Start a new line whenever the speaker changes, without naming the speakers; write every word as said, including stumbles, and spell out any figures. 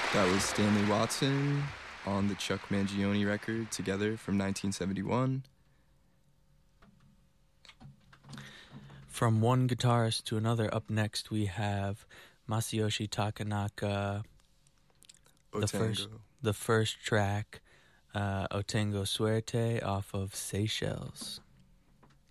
That was Stanley Watson on the Chuck Mangione record, Together, from nineteen seventy-one.
From one guitarist to another, up next we have Masayoshi Takanaka, the
Otango.
first, the first track, uh, Otengo Suerte, off of Seychelles.